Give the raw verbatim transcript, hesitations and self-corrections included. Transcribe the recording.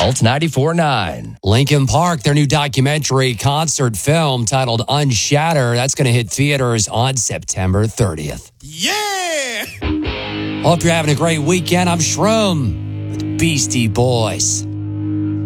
Cult ninety-four point nine. Linkin Park, their new documentary concert film titled Unshatter, that's going to hit theaters on September thirtieth. Yeah! Hope you're having a great weekend. I'm Shroom with Beastie Boys.